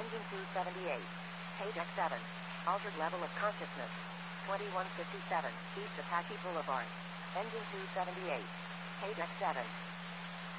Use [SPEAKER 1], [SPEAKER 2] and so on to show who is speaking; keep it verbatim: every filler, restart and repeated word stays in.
[SPEAKER 1] Engine two seventy-eight. Page X seven. Altered level of consciousness. twenty-one fifty-seven. East Apache Boulevard. Engine two seventy-eight. Page X seven.